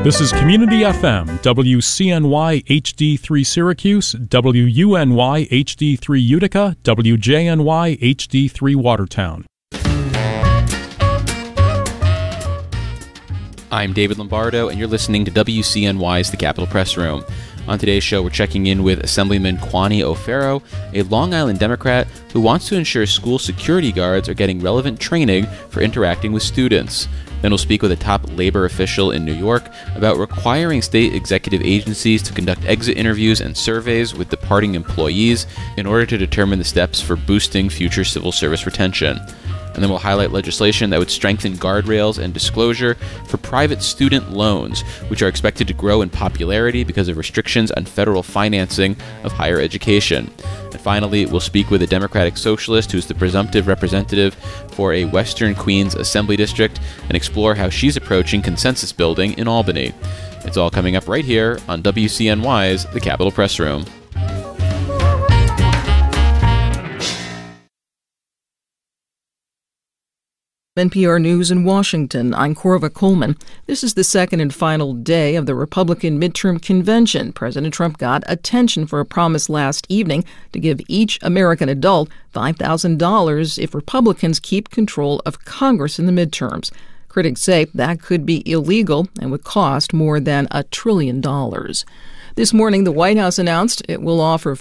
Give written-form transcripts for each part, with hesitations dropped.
This is Community FM, WCNY HD3 Syracuse, WUNY HD3 Utica, WJNY HD3 Watertown. I'm David Lombardo, and you're listening to WCNY's The Capitol Press Room. On today's show, we're checking in with Assemblyman Kwani O'Farrow, a Long Island Democrat who wants to ensure school security guards are getting relevant training for interacting with students. Then we'll speak with a top labor official in New York about requiring state executive agencies to conduct exit interviews and surveys with departing employees in order to determine the steps for boosting future civil service retention. And then we'll highlight legislation that would strengthen guardrails and disclosure for private student loans, which are expected to grow in popularity because of restrictions on federal financing of higher education. And finally, we'll speak with a Democratic socialist who's the presumptive representative for a Western Queens Assembly District and explore how she's approaching consensus building in Albany. It's all coming up right here on WCNY's The Capitol Press Room. NPR News in Washington, I'm Corva Coleman. This is the second and final day of the Republican midterm convention. President Trump got attention for a promise last evening to give each American adult $5,000 if Republicans keep control of Congress in the midterms. Critics say that could be illegal and would cost more than $1 trillion. This morning, the White House announced it will offer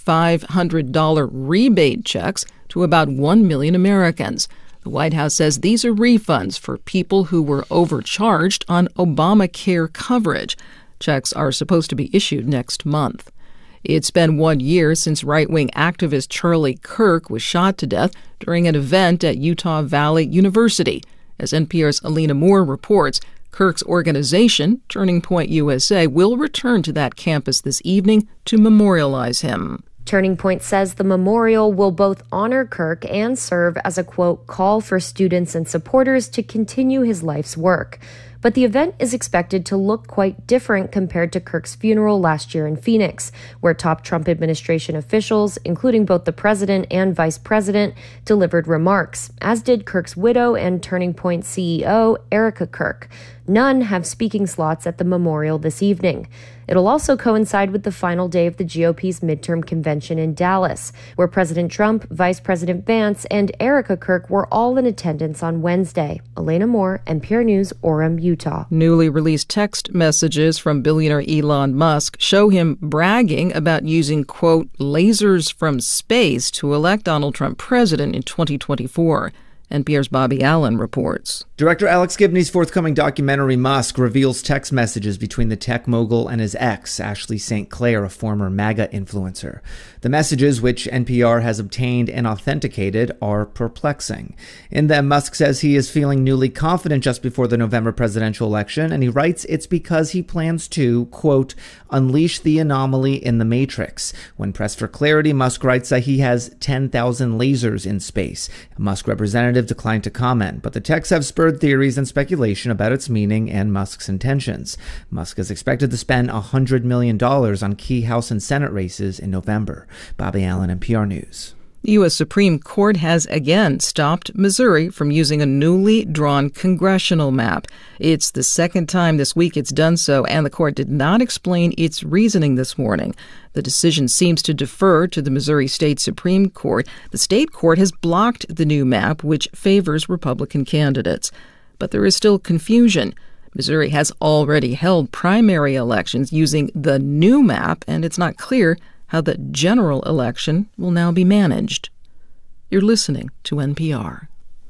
$500 rebate checks to about 1 million Americans. The White House says these are refunds for people who were overcharged on Obamacare coverage. Checks are supposed to be issued next month. It's been 1 year since right-wing activist Charlie Kirk was shot to death during an event at Utah Valley University. As NPR's Alina Moore reports, Kirk's organization, Turning Point USA, will return to that campus this evening to memorialize him. Turning Point says the memorial will both honor Kirk and serve as a, quote, call for students and supporters to continue his life's work. But the event is expected to look quite different compared to Kirk's funeral last year in Phoenix, where top Trump administration officials, including both the president and vice president, delivered remarks, as did Kirk's widow and Turning Point CEO, Erica Kirk. None have speaking slots at the memorial this evening. It'll also coincide with the final day of the GOP's midterm convention in Dallas, where President Trump, Vice President Vance, and Erica Kirk were all in attendance on Wednesday. Elena Moore, NPR News, Orem, Utah. Newly released text messages from billionaire Elon Musk show him bragging about using, quote, lasers from space to elect Donald Trump president in 2024. NPR's Bobby Allen reports. Director Alex Gibney's forthcoming documentary, Musk, reveals text messages between the tech mogul and his ex, Ashley St. Clair, a former MAGA influencer. The messages, which NPR has obtained and authenticated, are perplexing. In them, Musk says he is feeling newly confident just before the November presidential election, and he writes it's because he plans to, quote, unleash the anomaly in the matrix. When pressed for clarity, Musk writes that he has 10,000 lasers in space. A Musk representative declined to comment, but the texts have spurred theories and speculation about its meaning and Musk's intentions. Musk is expected to spend $100 million on key House and Senate races in November. Bobby Allen, NPR News. The U.S. Supreme Court has again stopped Missouri from using a newly drawn congressional map. It's the second time this week it's done so, and the court did not explain its reasoning this morning. The decision seems to defer to the Missouri State Supreme Court. The state court has blocked the new map, which favors Republican candidates. But there is still confusion. Missouri has already held primary elections using the new map, and it's not clear how the general election will now be managed. You're listening to NPR.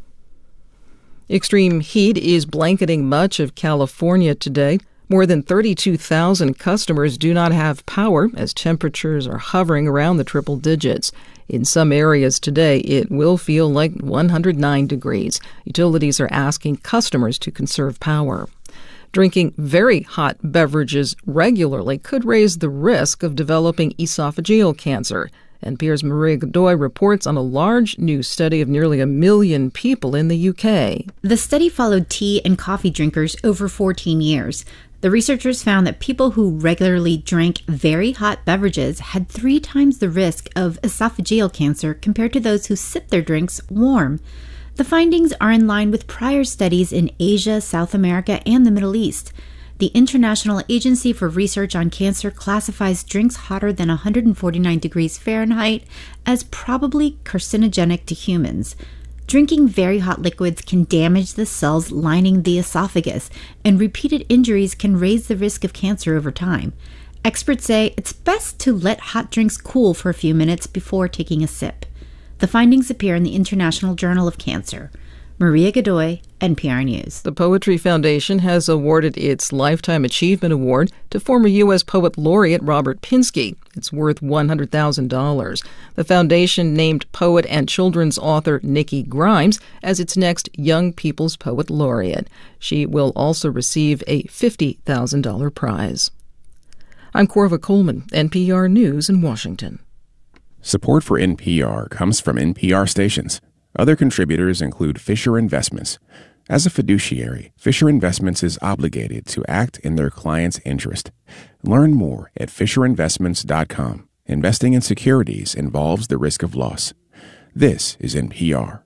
Extreme heat is blanketing much of California today. More than 32,000 customers do not have power as temperatures are hovering around the triple digits. In some areas today, it will feel like 109 degrees. Utilities are asking customers to conserve power. Drinking very hot beverages regularly could raise the risk of developing esophageal cancer. NPR's Maria Godoy reports on a large new study of nearly 1 million people in the UK. The study followed tea and coffee drinkers over 14 years. The researchers found that people who regularly drank very hot beverages had 3 times the risk of esophageal cancer compared to those who sipped their drinks warm. The findings are in line with prior studies in Asia, South America, and the Middle East. The International Agency for Research on Cancer classifies drinks hotter than 149 degrees Fahrenheit as probably carcinogenic to humans. Drinking very hot liquids can damage the cells lining the esophagus, and repeated injuries can raise the risk of cancer over time. Experts say it's best to let hot drinks cool for a few minutes before taking a sip. The findings appear in the International Journal of Cancer. Maria Godoy, NPR News. The Poetry Foundation has awarded its Lifetime Achievement Award to former U.S. Poet Laureate Robert Pinsky. It's worth $100,000. The foundation named poet and children's author Nikki Grimes as its next Young People's Poet Laureate. She will also receive a $50,000 prize. I'm Corva Coleman, NPR News in Washington. Support for NPR comes from NPR stations. Other contributors include Fisher Investments. As a fiduciary, Fisher Investments is obligated to act in their client's interest. Learn more at FisherInvestments.com. Investing in securities involves the risk of loss. This is NPR.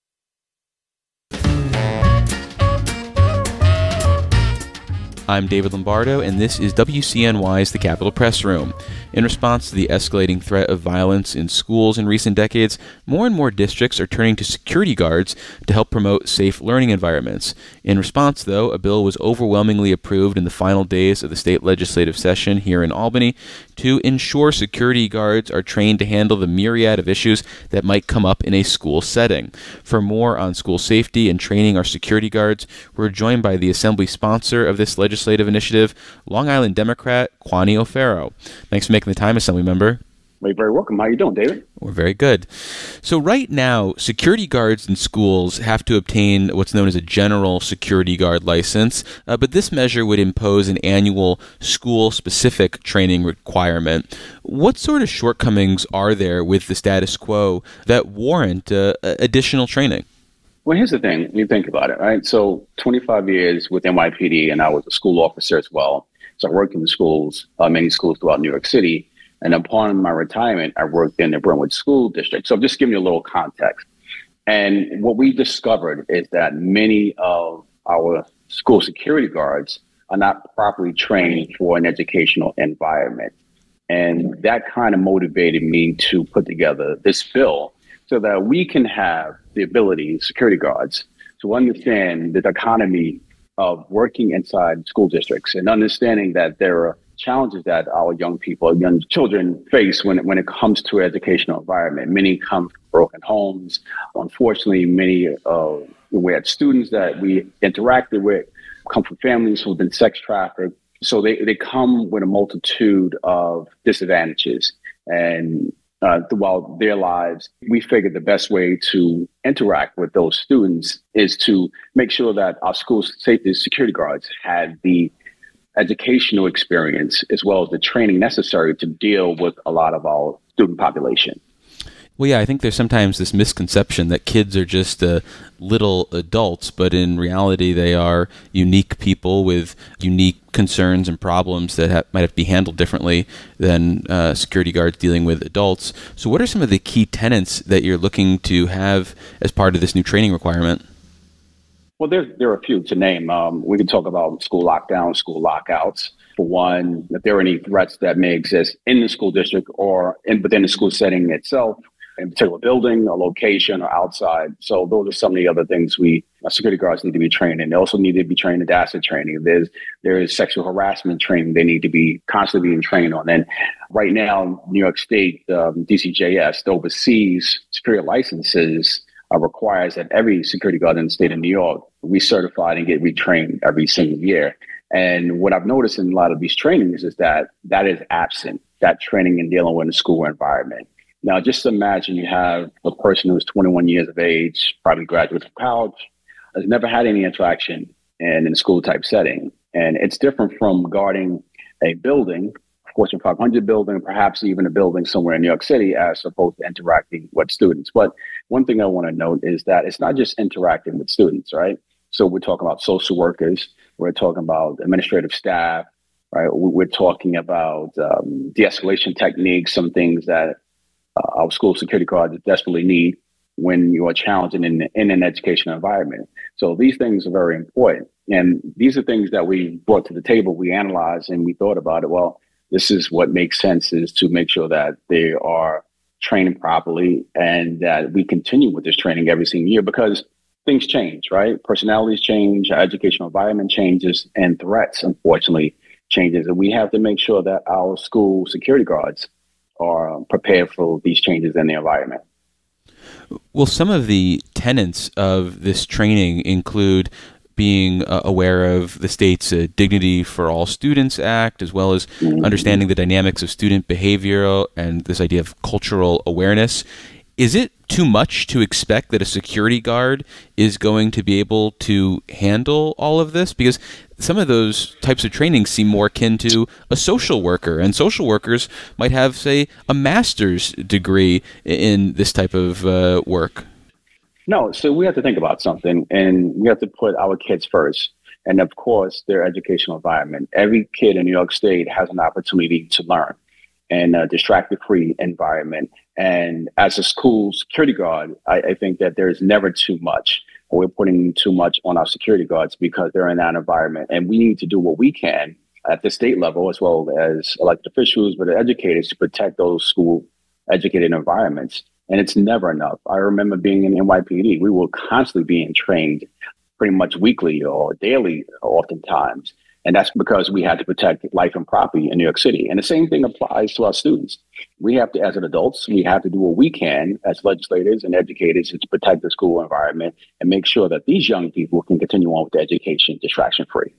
I'm David Lombardo, and this is WCNY's The Capitol Press Room. In response to the escalating threat of violence in schools in recent decades, more and more districts are turning to security guards to help promote safe learning environments. In response, though, a bill was overwhelmingly approved in the final days of the state legislative session here in Albany to ensure security guards are trained to handle the myriad of issues that might come up in a school setting. For more on school safety and training our security guards, we're joined by the Assembly sponsor of this legislative initiative, Long Island Democrat Kwani O'Farrow. Thanks for making the time, Assembly member. You're very welcome. How are you doing, David? We're very good. So right now, security guards in schools have to obtain what's known as a general security guard license, but this measure would impose an annual school-specific training requirement. What sort of shortcomings are there with the status quo that warrant additional training? Well, here's the thing. You think about it, right? So 25 years with NYPD, and I was a school officer as well. So I worked in the schools, many schools throughout New York City. And upon my retirement, I worked in the Brentwood School District. So just giving you a little context. And what we discovered is that many of our school security guards are not properly trained for an educational environment. And that kind of motivated me to put together this bill so that we can have the ability, security guards, to understand the dichotomy of working inside school districts and understanding that there are challenges that our young people, young children face when it comes to educational environment. Many come from broken homes. Unfortunately, many we had students that we interacted with come from families who've been sex trafficked. So they come with a multitude of disadvantages. And throughout their lives, we figured the best way to interact with those students is to make sure that our school safety security guards had the educational experience as well as the training necessary to deal with a lot of our student population. Well, yeah, I think there's sometimes this misconception that kids are just little adults, but in reality, they are unique people with unique concerns and problems that might have to be handled differently than security guards dealing with adults. So what are some of the key tenets that you're looking to have as part of this new training requirement? Well, there are a few to name. We can talk about school lockdowns, school lockouts. For one, if there are any threats that may exist in the school district or within the school setting itself, in a particular building, a location, or outside. So those are some of the other things security guards need to be trained in. They also need to be trained in DASA training. There is sexual harassment training they need to be constantly being trained on. And right now, New York State, DCJS, the overseas superior licenses requires that every security guard in the state of New York recertified and get retrained every single year. And what I've noticed in a lot of these trainings is that is absent, that training in dealing with a school environment. Now, just imagine you have a person who's 21 years of age, probably graduated from college, has never had any interaction in a school type setting. And it's different from guarding a building, Fortune 500 building, perhaps even a building somewhere in New York City, as opposed to interacting with students. But one thing I want to note is that it's not just interacting with students, right? So we're talking about social workers, we're talking about administrative staff, right? We're talking about de-escalation techniques, some things that our school security guards desperately need. when you are challenged in an educational environment. So these things are very important. And these are things that we brought to the table. We analyzed and we thought about it. Well, this is what makes sense, is to make sure that they are trained properly and that we continue with this training every single year, because things change, right? Personalities change, our educational environment changes, and threats, unfortunately, changes. And we have to make sure that our school security guards are prepared for these changes in the environment. Well, some of the tenets of this training include being aware of the state's Dignity for All Students Act, as well as understanding the dynamics of student behavior and this idea of cultural awareness. Is it too much to expect that a security guard is going to be able to handle all of this? Because some of those types of training seem more akin to a social worker, and social workers might have, say, a master's degree in this type of work. No, so we have to think about something, and we have to put our kids first. And of course, their educational environment. Every kid in New York State has an opportunity to learn in a distracted-free environment. And as a school security guard, I think that there's never too much. We're putting too much on our security guards because they're in that environment. And we need to do what we can at the state level, as well as elected officials, but educators, to protect those school educated environments. And it's never enough. I remember being in NYPD. We were constantly being trained pretty much weekly or daily oftentimes. And that's because we had to protect life and property in New York City. And the same thing applies to our students. We have to, as adults, we have to do what we can as legislators and educators to protect the school environment and make sure that these young people can continue on with their education distraction-free.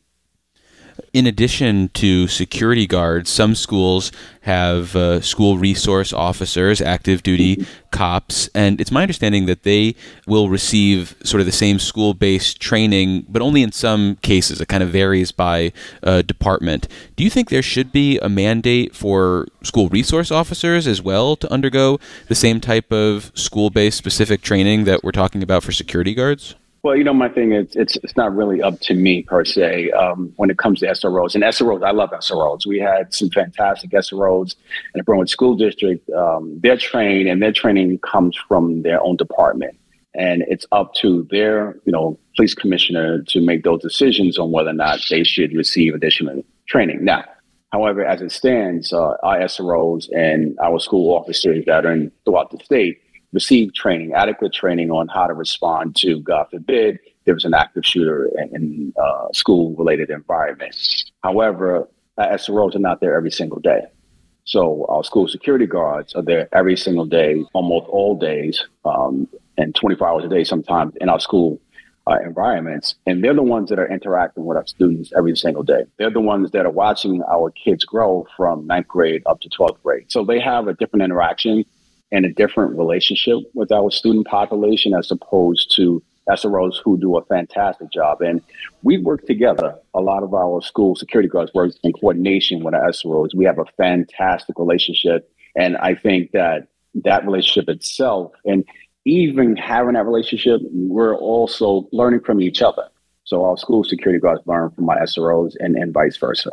In addition to security guards, some schools have school resource officers, active duty cops, and it's my understanding that they will receive sort of the same school-based training, but only in some cases. It kind of varies by department. Do you think there should be a mandate for school resource officers as well to undergo the same type of school-based specific training that we're talking about for security guards? Well, my thing is, it's not really up to me per se when it comes to SROs. And SROs, I love SROs. We had some fantastic SROs in the Brentwood School District. They're trained, and their training comes from their own department. And it's up to their, police commissioner to make those decisions on whether or not they should receive additional training. Now, however, as it stands, our SROs and our school officers that are throughout the state receive adequate training on how to respond to, God forbid, there was an active shooter in school-related environment. However, SROs are not there every single day. So our school security guards are there every single day, almost all days, and 24 hours a day sometimes in our school environments. And they're the ones that are interacting with our students every single day. They're the ones that are watching our kids grow from 9th grade up to 12th grade. So they have a different interaction and a different relationship with our student population as opposed to SROs who do a fantastic job. And we work together. A lot of our school security guards work in coordination with our SROs. We have a fantastic relationship. And I think that relationship itself, and even having that relationship, we're also learning from each other. So our school security guards learn from my SROs and vice versa.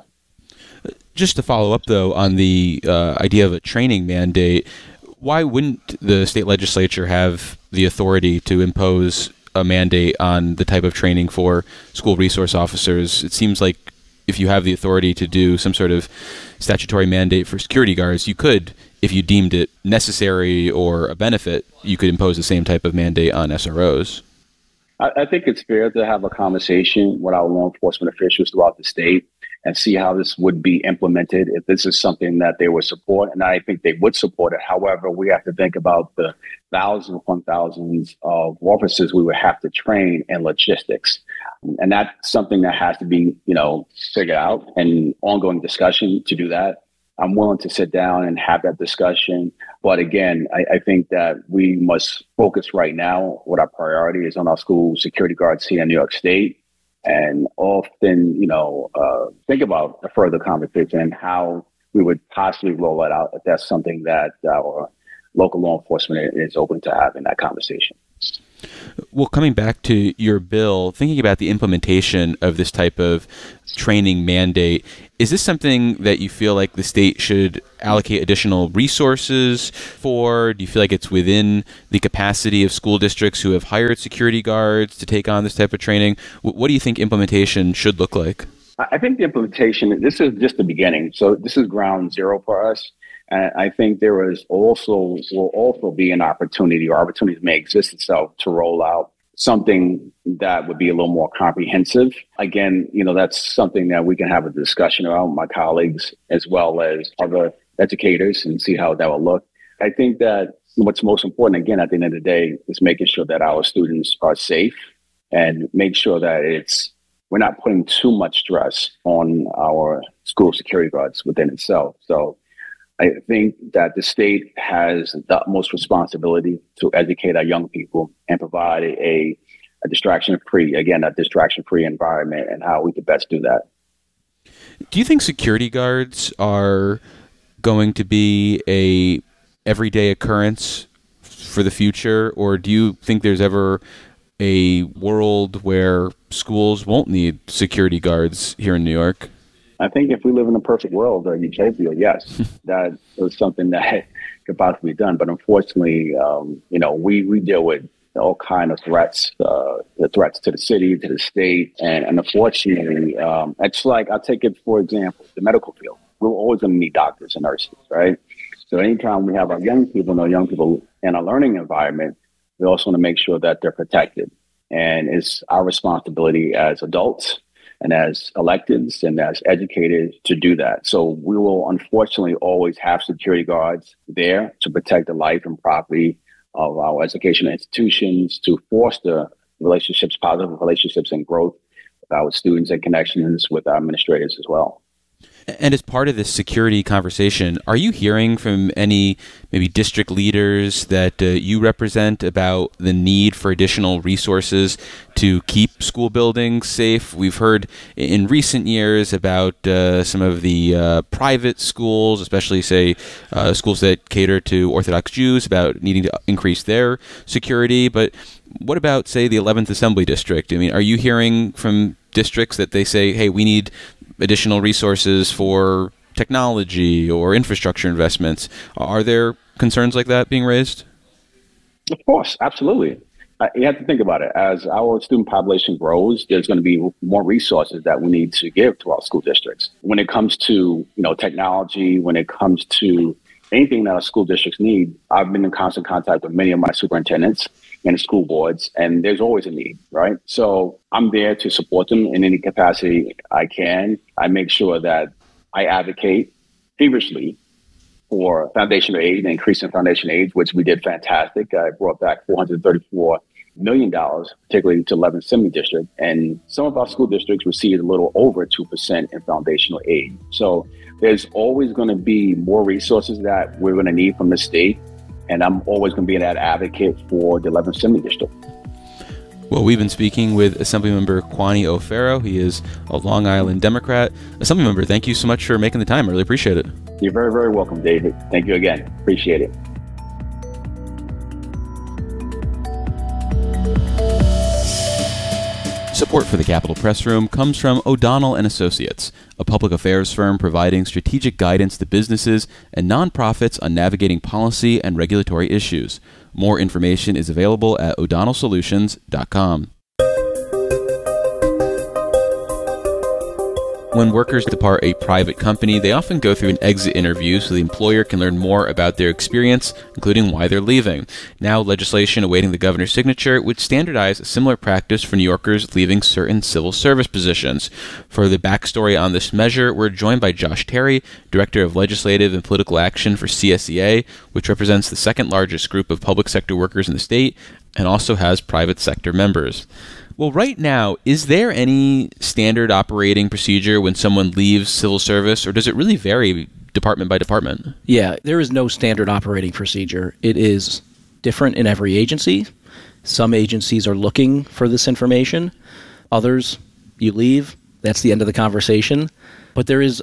Just to follow up, though, on the idea of a training mandate, why wouldn't the state legislature have the authority to impose a mandate on the type of training for school resource officers? It seems like if you have the authority to do some sort of statutory mandate for security guards, you could, if you deemed it necessary or a benefit, you could impose the same type of mandate on SROs. I think it's fair to have a conversation with our law enforcement officials throughout the state and see how this would be implemented, if this is something that they would support. And I think they would support it. However, we have to think about the thousands upon thousands of officers we would have to train in logistics. And that's something that has to be, figured out, and ongoing discussion to do that. I'm willing to sit down and have that discussion. But again, I think that we must focus right now. What our priority is on our school security guards here in New York State. And often, think about a further conversation and how we would possibly roll it out if that's something that our local law enforcement is open to having that conversation. Well, coming back to your bill, thinking about the implementation of this type of training mandate, is this something that you feel like the state should allocate additional resources for? Do you feel like it's within the capacity of school districts who have hired security guards to take on this type of training? What do you think implementation should look like? I think the implementation, this is just the beginning. So this is ground zero for us. And I think will also be an opportunity, or opportunities may exist itself, to roll out something that would be a little more comprehensive. Again, that's something that we can have a discussion around, my colleagues as well as other educators, and see how that will look. I think that what's most important, again, at the end of the day, is making sure that our students are safe and make sure that we're not putting too much stress on our school security guards within itself. So I think that the state has the utmost responsibility to educate our young people and provide a distraction-free environment, and how we could best do that. Do you think security guards are going to be a everyday occurrence for the future, or do you think there's ever a world where schools won't need security guards here in New York? I think if we live in a perfect world, or utopia, yes, that is something that could possibly be done. But unfortunately, we deal with all kind of threats, the threats to the city, to the state. And unfortunately, it's like, I'll take it, for example, the medical field. We're always going to need doctors and nurses, right? So anytime we have our young people in a learning environment, we also want to make sure that they're protected. And it's our responsibility as adults and as electeds and as educators to do that. So we will unfortunately always have security guards there to protect the life and property of our educational institutions, to foster positive relationships and growth with our students, and connections with our administrators as well. And as part of this security conversation, are you hearing from any maybe district leaders that you represent about the need for additional resources to keep school buildings safe? We've heard in recent years about some of the private schools, especially, say, schools that cater to Orthodox Jews, about needing to increase their security. But what about, say, the 11th Assembly District? I mean, are you hearing from districts that they say, hey, we need additional resources for technology or infrastructure investments? Are there concerns like that being raised? Of course, absolutely. You have to think about it. As our student population grows, there's going to be more resources that we need to give to our school districts. When it comes to technology, when it comes to anything that our school districts need, I've been in constant contact with many of my superintendents and school boards, and there's always a need, right? So I'm there to support them in any capacity I can. I make sure that I advocate feverishly for foundational aid and increasing foundational aid, which we did fantastic. I brought back $434 million, particularly to 11th Assembly District. And some of our school districts received a little over 2% in foundational aid. So there's always going to be more resources that we're going to need from the state. And I'm always going to be that advocate for the 11th Assembly District. Well, we've been speaking with Assemblymember Kwani O'Farrow. He is a Long Island Democrat. Assemblymember, thank you so much for making the time. I really appreciate it. You're very, very welcome, David. Thank you again. Appreciate it. Support for the Capitol Press Room comes from O'Donnell & Associates, a public affairs firm providing strategic guidance to businesses and nonprofits on navigating policy and regulatory issues. More information is available at o'donnellsolutions.com. When workers depart a private company, they often go through an exit interview so the employer can learn more about their experience, including why they're leaving. Now, legislation awaiting the governor's signature would standardize a similar practice for New Yorkers leaving certain civil service positions. For the backstory on this measure, we're joined by Josh Terry, Director of Legislative and Political Action for CSEA, which represents the second largest group of public sector workers in the state and also has private sector members. Well, right now, is there any standard operating procedure when someone leaves civil service, or does it really vary department by department? Yeah, there is no standard operating procedure. It is different in every agency. Some agencies are looking for this information. Others, you leave, that's the end of the conversation. But there is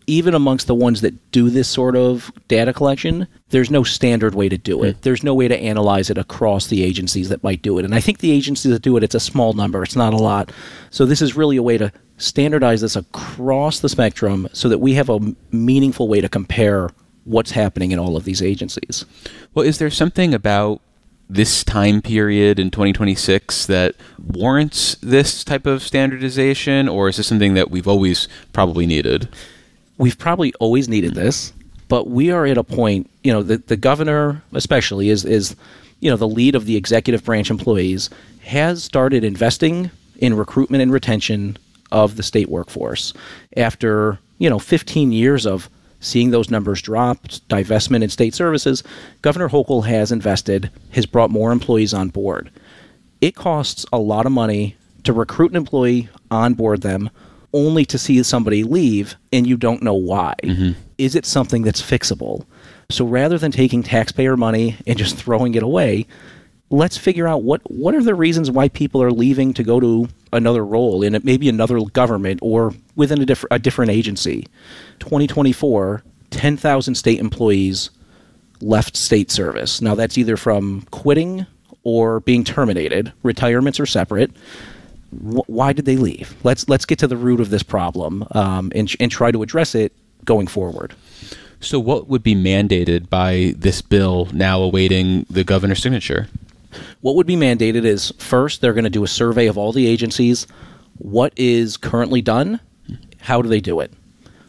even amongst the ones that do this sort of data collection, there's no standard way to do it. There's no way to analyze it across the agencies that might do it. And I think the agencies that do it, it's a small number. It's not a lot. So this is really a way to standardize this across the spectrum so that we have a meaningful way to compare what's happening in all of these agencies. Well, is there something about this time period in 2026 that warrants this type of standardization, or is this something that we've always probably needed? We've probably always needed this, but we are at a point, the governor especially is the lead of the executive branch employees, has started investing in recruitment and retention of the state workforce. After, 15 years of seeing those numbers drop, divestment in state services, Governor Hochul has brought more employees on board. It costs a lot of money to recruit an employee, onboard them, only to see somebody leave and you don't know why. Mm-hmm. Is it something that's fixable? So rather than taking taxpayer money and just throwing it away, let's figure out what are the reasons why people are leaving to go to another role in maybe another government or within a different agency. 2024, 10,000 state employees left state service. Now that's either from quitting or being terminated. Retirements are separate. Why did they leave? Let's get to the root of this problem and try to address it going forward. So what would be mandated by this bill now awaiting the governor's signature? What would be mandated is, first, they're going to do a survey of all the agencies. What is currently done? How do they do it?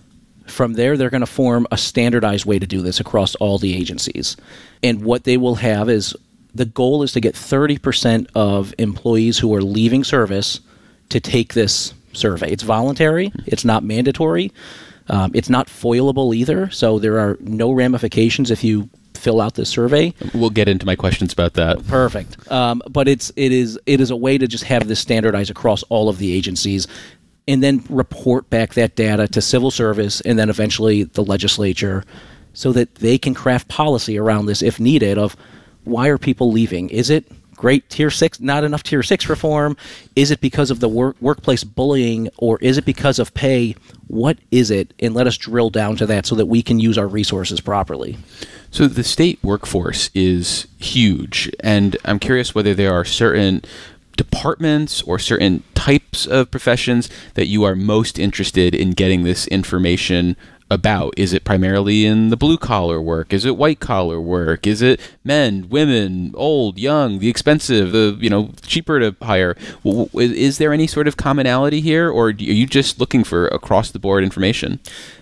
From there, they're going to form a standardized way to do this across all the agencies. And what they will have is, the goal is to get 30% of employees who are leaving service to take this survey. It's voluntary. It's not mandatory. It's not foilable either. So there are no ramifications if you fill out this survey. We'll get into my questions about that. Perfect. But it is a way to just have this standardized across all of the agencies and then report back that data to civil service and then eventually the legislature so that they can craft policy around this if needed of why are people leaving? Is it great Tier 6, not enough Tier 6 reform? Is it because of the workplace bullying, or is it because of pay? What is it? And let us drill down to that so that we can use our resources properly. So the state workforce is huge, and I'm curious whether there are certain departments or certain types of professions that you are most interested in getting this information about. Is it primarily in the blue-collar work? Is it white-collar work? Is it men, women, old, young, the expensive, the cheaper to hire? Is there any sort of commonality here, or are you just looking for across-the-board information?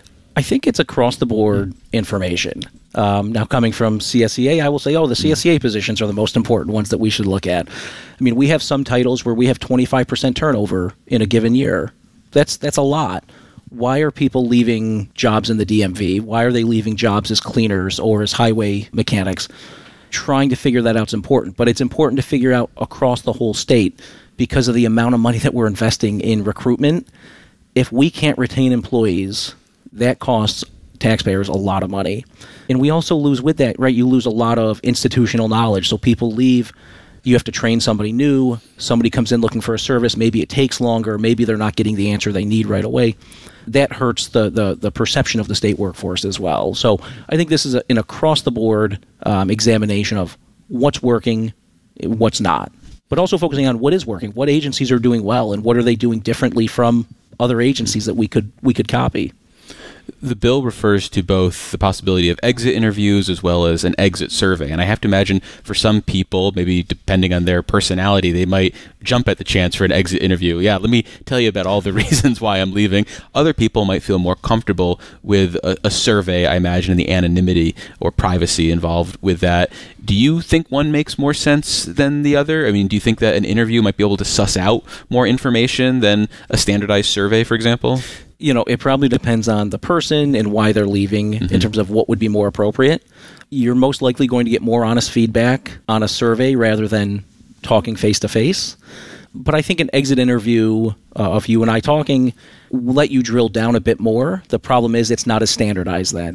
I think it's across-the-board information. Now, coming from CSEA, I will say, the CSEA positions are the most important ones that we should look at. I mean, we have some titles where we have 25% turnover in a given year. That's a lot. Why are people leaving jobs in the DMV? Why are they leaving jobs as cleaners or as highway mechanics? Trying to figure that out is important, but it's important to figure out across the whole state because of the amount of money that we're investing in recruitment. If we can't retain employees, that costs taxpayers a lot of money. And we also lose with that, right? You lose a lot of institutional knowledge. So people leave, you have to train somebody new, somebody comes in looking for a service, maybe it takes longer, maybe they're not getting the answer they need right away. That hurts the perception of the state workforce as well. So I think this is an across-the-board examination of what's working, what's not, but also focusing on what is working, what agencies are doing well, and what are they doing differently from other agencies that we could copy. The bill refers to both the possibility of exit interviews as well as an exit survey. And I have to imagine for some people, maybe depending on their personality, they might jump at the chance for an exit interview. Yeah, let me tell you about all the reasons why I'm leaving. Other people might feel more comfortable with a survey, I imagine, and the anonymity or privacy involved with that. Do you think one makes more sense than the other? I mean, do you think that an interview might be able to suss out more information than a standardized survey, for example? It probably depends on the person and why they're leaving in terms of what would be more appropriate. You're most likely going to get more honest feedback on a survey rather than talking face-to-face. But I think an exit interview of you and I talking will let you drill down a bit more. The problem is it's not as standardized then.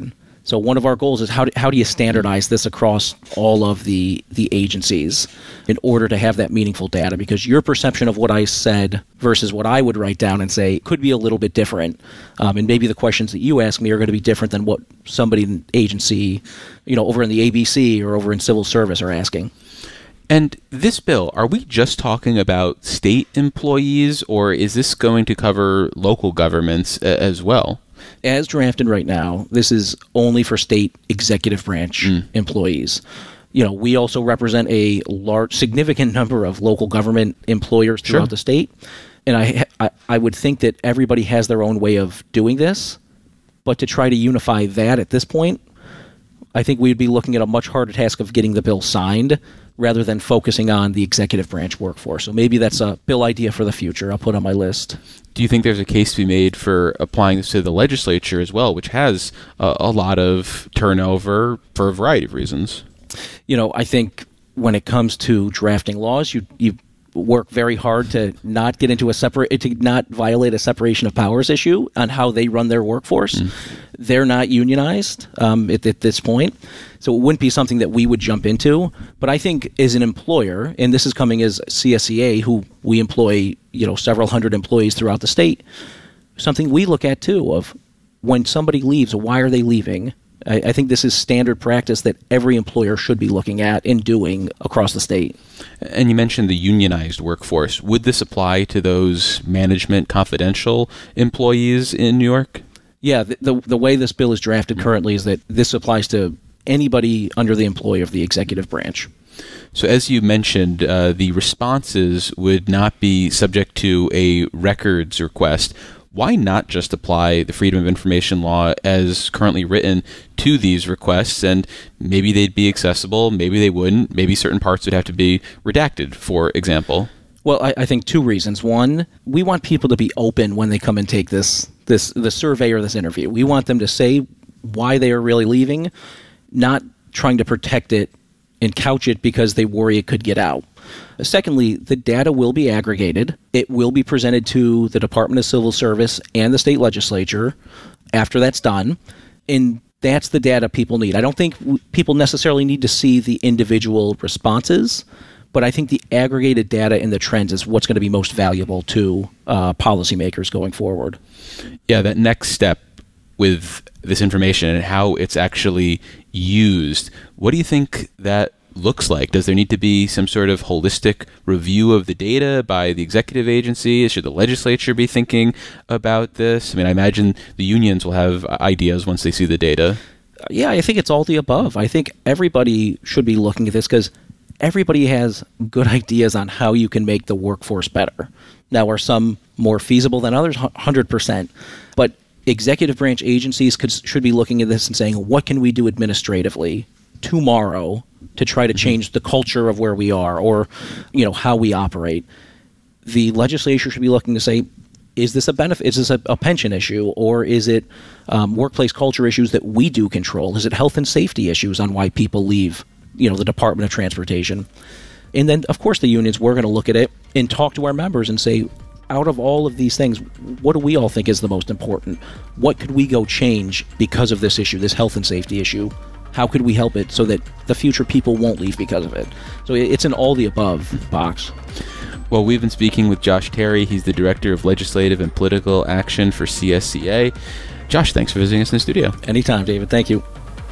So one of our goals is how do you standardize this across all of the agencies in order to have that meaningful data? Because your perception of what I said versus what I would write down and say could be a little bit different. And maybe the questions that you ask me are going to be different than what somebody in agency, over in the ABC or over in civil service are asking. And this bill, are we just talking about state employees, or is this going to cover local governments as well? As drafted right now, this is only for state executive branch employees. We also represent a significant number of local government employers throughout the state. And I would think that everybody has their own way of doing this. But to try to unify that at this point, I think we'd be looking at a much harder task of getting the bill signed rather than focusing on the executive branch workforce. So maybe that's a bill idea for the future. I'll put on my list. Do you think there's a case to be made for applying this to the legislature as well, which has a lot of turnover for a variety of reasons? I think when it comes to drafting laws, you work very hard to not get into to not violate a separation of powers issue on how they run their workforce. They're not unionized at this point, so it wouldn't be something that we would jump into. But I think as an employer, and this is coming as CSEA, who we employ, several hundred employees throughout the state, something we look at too of when somebody leaves, why are they leaving? I think this is standard practice that every employer should be looking at and doing across the state. And you mentioned the unionized workforce. Would this apply to those management confidential employees in New York? Yeah, the way this bill is drafted currently is that this applies to anybody under the employ of the executive branch. So as you mentioned, the responses would not be subject to a records request. Why not just apply the Freedom of Information Law as currently written to these requests, and maybe they'd be accessible, maybe they wouldn't, maybe certain parts would have to be redacted, for example? Well, I think two reasons. One, we want people to be open when they come and take the survey or this interview. We want them to say why they are really leaving, not trying to protect it and couch it because they worry it could get out. Secondly, the data will be aggregated. It will be presented to the Department of Civil Service and the state legislature after that's done. And that's the data people need. I don't think people necessarily need to see the individual responses, but I think the aggregated data and the trends is what's going to be most valuable to policymakers going forward. Yeah, that next step with this information and how it's actually used, what do you think that looks like? Does there need to be some sort of holistic review of the data by the executive agency? Should the legislature be thinking about this? I mean, I imagine the unions will have ideas once they see the data. Yeah, I think it's all the above. I think everybody should be looking at this because everybody has good ideas on how you can make the workforce better. Now, are some more feasible than others? 100%. But executive branch agencies should be looking at this and saying, what can we do administratively tomorrow to try to change the culture of where we are or, how we operate? The legislature should be looking to say, is this a benefit? Is this a pension issue, or is it workplace culture issues that we do control? Is it health and safety issues on why people leave, the Department of Transportation? And then, of course, the unions, we're going to look at it and talk to our members and say, out of all of these things, what do we all think is the most important? What could we go change because of this issue, this health and safety issue? How could we help it so that the future people won't leave because of it? So it's an all-the-above box. Well, we've been speaking with Josh Terry. He's the Director of Legislative and Political Action for CSCA. Josh, thanks for visiting us in the studio. Anytime, David. Thank you.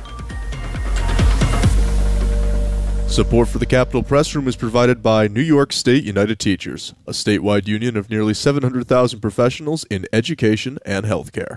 Support for the Capitol Press Room is provided by New York State United Teachers, a statewide union of nearly 700,000 professionals in education and healthcare.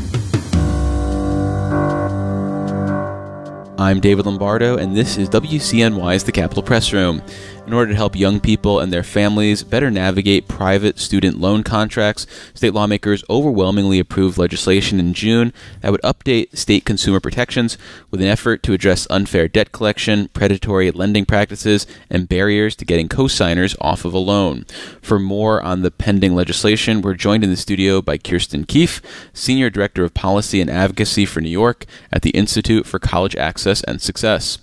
I'm David Lombardo, and this is WCNY's The Capitol Press Room. In order to help young people and their families better navigate private student loan contracts, state lawmakers overwhelmingly approved legislation in June that would update state consumer protections with an effort to address unfair debt collection, predatory lending practices, and barriers to getting co-signers off of a loan. For more on the pending legislation, we're joined in the studio by Kirsten Keefe, Senior Director of Policy and Advocacy for New York at the Institute for College Access and Success.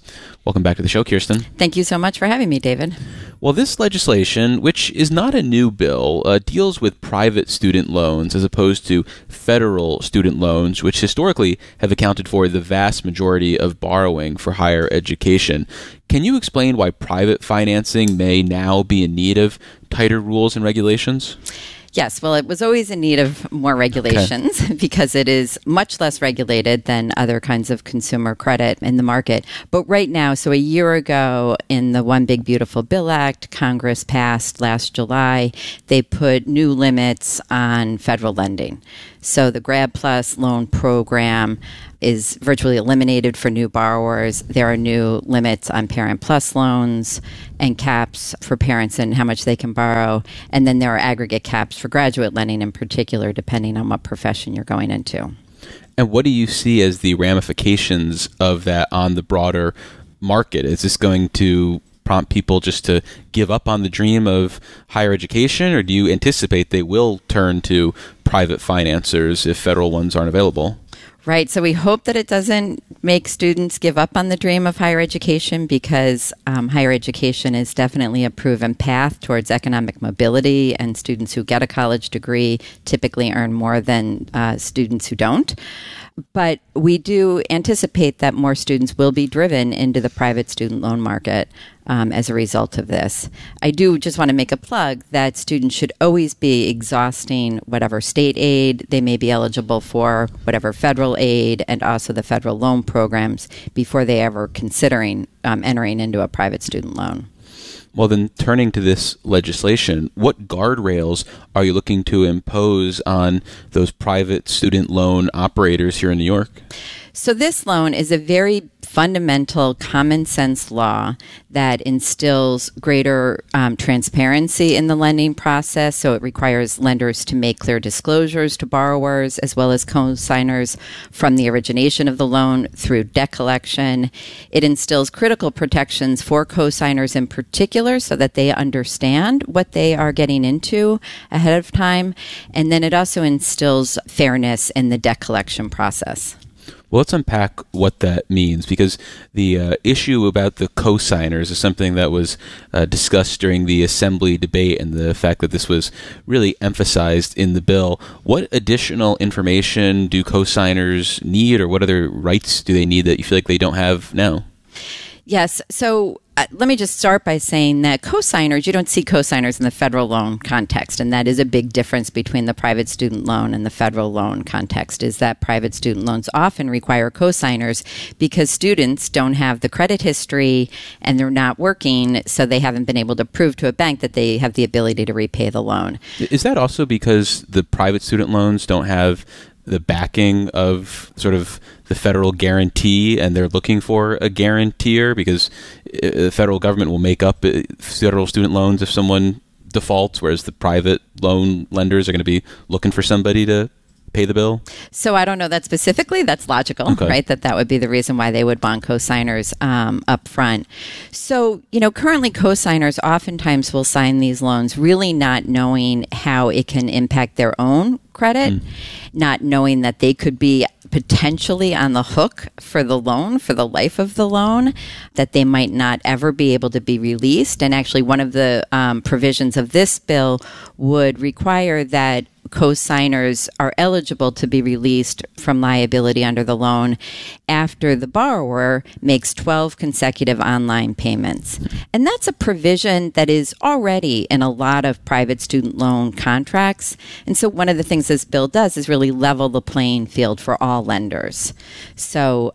Welcome back to the show, Kirsten. Thank you so much for having me, David. Well, this legislation, which is not a new bill, deals with private student loans as opposed to federal student loans, which historically have accounted for the vast majority of borrowing for higher education. Can you explain why private financing may now be in need of tighter rules and regulations? Yes, well, it was always in need of more regulations because it is much less regulated than other kinds of consumer credit in the market. But right now, so a year ago in the One Big Beautiful Bill Act, Congress passed last July, they put new limits on federal lending. So the Grad Plus loan program is virtually eliminated for new borrowers. There are new limits on Parent Plus loans and caps for parents and how much they can borrow. And then there are aggregate caps for graduate lending in particular, depending on what profession you're going into. And what do you see as the ramifications of that on the broader market? Is this going to prompt people just to give up on the dream of higher education, or do you anticipate they will turn to private financiers if federal ones aren't available? Right. So we hope that it doesn't make students give up on the dream of higher education because higher education is definitely a proven path towards economic mobility, and students who get a college degree typically earn more than students who don't. But we do anticipate that more students will be driven into the private student loan market as a result of this. I do just want to make a plug that students should always be exhausting whatever state aid they may be eligible for, whatever federal aid, and also the federal loan programs before they ever considering entering into a private student loan. Well, then, turning to this legislation, what guardrails are you looking to impose on those private student loan operators here in New York? So this loan is a very fundamental common sense law that instills greater transparency in the lending process. So it requires lenders to make clear disclosures to borrowers as well as co-signers from the origination of the loan through debt collection. It instills critical protections for co-signers in particular so that they understand what they are getting into ahead of time. And then it also instills fairness in the debt collection process. Well, let's unpack what that means, because the issue about the co-signers is something that was discussed during the Assembly debate, and the fact that this was really emphasized in the bill. What additional information do co-signers need, or what other rights do they need that you feel like they don't have now? Yes. So let me just start by saying that co-signers, you don't see co-signers in the federal loan context, and that is a big difference between the private student loan and the federal loan context, is that private student loans often require co-signers because students don't have the credit history and they're not working, so they haven't been able to prove to a bank that they have the ability to repay the loan. Is that also because the private student loans don't have the backing of sort of the federal guarantee, and they're looking for a guarantor because the federal government will make up federal student loans if someone defaults, whereas the private loan lenders are going to be looking for somebody to pay the bill? So I don't know that specifically. That's logical, okay, right? That would be the reason why they would want co-signers up front. So, currently co-signers oftentimes will sign these loans really not knowing how it can impact their own credit, not knowing that they could be potentially on the hook for the loan, for the life of the loan, that they might not ever be able to be released. And actually, one of the provisions of this bill would require that co-signers are eligible to be released from liability under the loan after the borrower makes 12 consecutive online payments. And that's a provision that is already in a lot of private student loan contracts. And so one of the things this bill does is really level the playing field for all lenders. So,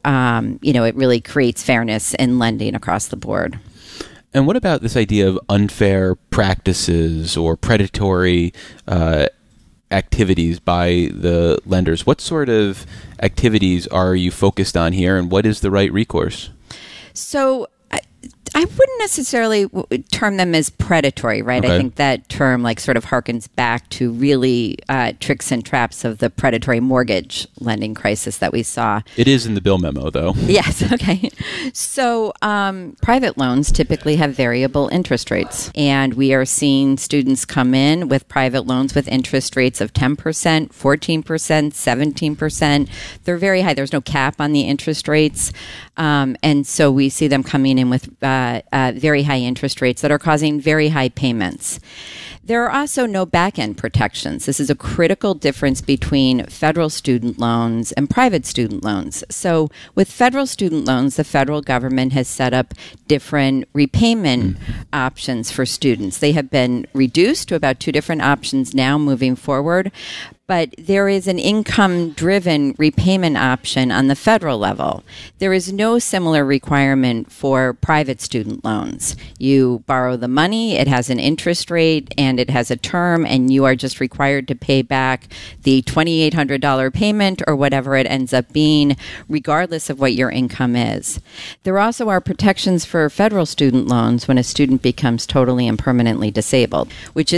it really creates fairness in lending across the board. And what about this idea of unfair practices or predatory activities by the lenders? What sort of activities are you focused on here, and what is the right recourse? So I wouldn't necessarily term them as predatory, right? Okay. I think that term like sort of harkens back to really tricks and traps of the predatory mortgage lending crisis that we saw. It is in the bill memo, though. Yes, okay. So private loans typically have variable interest rates, and we are seeing students come in with private loans with interest rates of 10%, 14%, 17%. They're very high. There's no cap on the interest rates. And so we see them coming in with very high interest rates that are causing very high payments. There are also no back-end protections. This is a critical difference between federal student loans and private student loans. So with federal student loans, the federal government has set up different repayment options for students. They have been reduced to about 2 different options now moving forward. But there is an income-driven repayment option on the federal level. There is no similar requirement for private student loans. You borrow the money, it has an interest rate, and it has a term, and you are just required to pay back the $2,800 payment or whatever it ends up being, regardless of what your income is. There also are protections for federal student loans when a student becomes totally and permanently disabled, which is